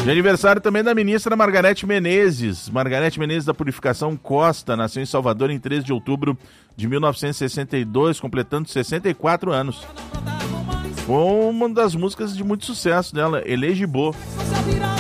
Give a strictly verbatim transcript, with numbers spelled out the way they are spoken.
De aniversário também da ministra Margarete Menezes. Margarete Menezes da Purificação Costa, nasceu em Salvador em treze de outubro de mil novecentos e sessenta e dois, completando sessenta e quatro anos. Foi uma das músicas de muito sucesso dela, Elegibô.